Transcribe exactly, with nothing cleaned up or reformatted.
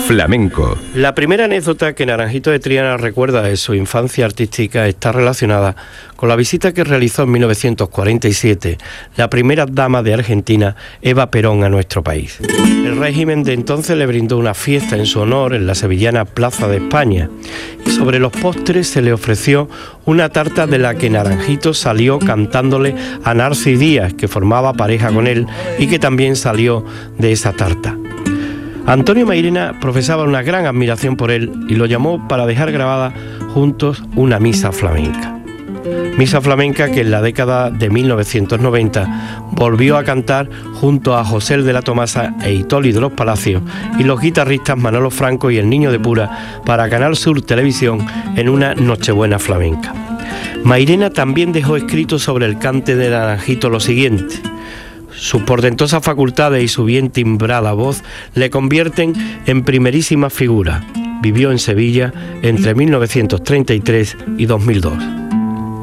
Flamenco. La primera anécdota que Naranjito de Triana recuerda de su infancia artística está relacionada con la visita que realizó en mil novecientos cuarenta y siete la primera dama de Argentina, Eva Perón, a nuestro país. El régimen de entonces le brindó una fiesta en su honor en la sevillana Plaza de España y sobre los postres se le ofreció una tarta de la que Naranjito salió cantándole a Narci Díaz, que formaba pareja con él y que también salió de esa tarta. Antonio Mairena profesaba una gran admiración por él y lo llamó para dejar grabada juntos una misa flamenca. Misa flamenca que en la década de mil novecientos noventa volvió a cantar junto a José de la Tomasa e Hipólito de los Palacios y los guitarristas Manolo Franco y el Niño de Pura para Canal Sur Televisión en una Nochebuena flamenca. Mairena también dejó escrito sobre el cante de Naranjito lo siguiente: sus portentosas facultades y su bien timbrada voz le convierten en primerísima figura. Vivió en Sevilla entre mil novecientos treinta y tres y dos mil dos.